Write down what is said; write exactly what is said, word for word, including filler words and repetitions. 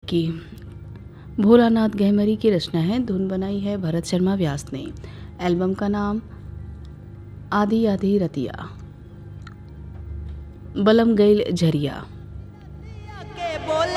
की भोलानाथ गहमरी की रचना है। धुन बनाई है भरत शर्मा व्यास ने। एल्बम का नाम आधी आधी रतिया, बलम गईल झरिया।